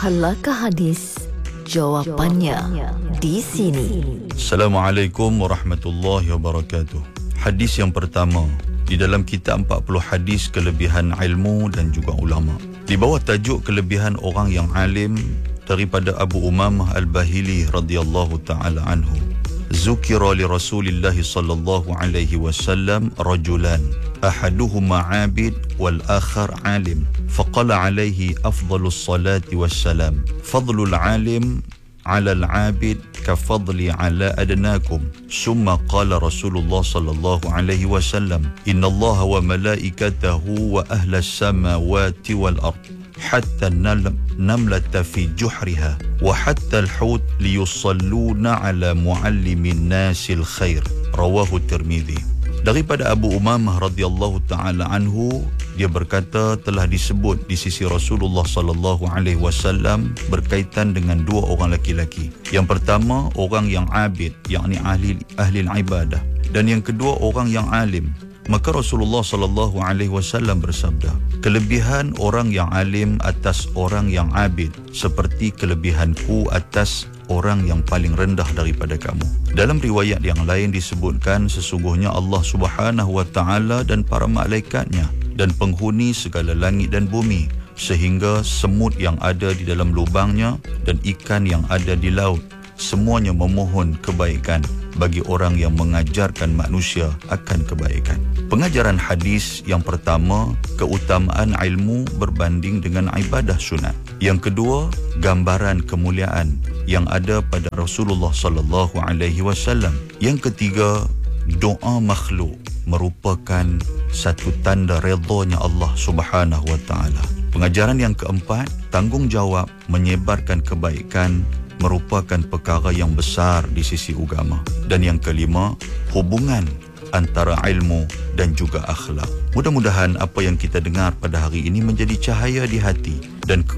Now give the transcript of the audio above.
Halakah hadis? Jawapannya di sini. Assalamualaikum warahmatullahi wabarakatuh. Hadis yang pertama di dalam kitab 40 hadis kelebihan ilmu dan juga ulama. Di bawah tajuk kelebihan orang yang alim daripada Abu Umamah Al-Bahili radhiyallahu taala anhu. Zukira li Rasulillah sallallahu alaihi wasallam rajulan ahaduhuma 'abid wal akhar 'alim faqala alaihi afdalus salati wassalam fadlul 'alim 'ala al-'abid kafadli 'ala adnakum summa qala Rasulullah sallallahu alaihi wasallam innallaha wa malaikatahu wa ahlas samawati wal ard hatta namlata fi juhriha wa hatta al-hut liyusalluna ala muallimin nasil khair. Rawahu Tirmidzi. Daripada Abu Umamah radhiyallahu taala anhu, dia berkata telah disebut di sisi Rasulullah sallallahu alaihi wasallam berkaitan dengan dua orang laki-laki. Yang pertama orang yang abid, yakni ahli ibadah, dan yang kedua orang yang alim. Maka Rasulullah sallallahu alaihi wasallam bersabda, kelebihan orang yang alim atas orang yang abid seperti kelebihanku atas orang yang paling rendah daripada kamu. Dalam riwayat yang lain disebutkan sesungguhnya Allah Subhanahu wa taala dan para malaikatnya dan penghuni segala langit dan bumi sehingga semut yang ada di dalam lubangnya dan ikan yang ada di laut semuanya memohon kebaikan bagi orang yang mengajarkan manusia akan kebaikan. Pengajaran hadis yang pertama, keutamaan ilmu berbanding dengan ibadah sunat. Yang kedua, gambaran kemuliaan yang ada pada Rasulullah sallallahu alaihi wasallam. Yang ketiga, doa makhluk merupakan satu tanda redanya Allah Subhanahu wa taala. Pengajaran yang keempat, tanggungjawab menyebarkan kebaikan merupakan perkara yang besar di sisi agama. Dan yang kelima, hubungan antara ilmu dan juga akhlak. Mudah-mudahan apa yang kita dengar pada hari ini menjadi cahaya di hati dan